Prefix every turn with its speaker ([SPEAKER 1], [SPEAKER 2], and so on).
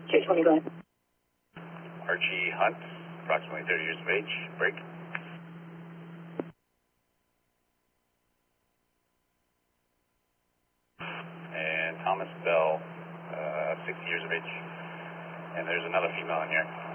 [SPEAKER 1] K20, go ahead.
[SPEAKER 2] Archie Hunt, approximately 30 years of age, break. And Thomas Bell, 60 years of age. And there's another female in here.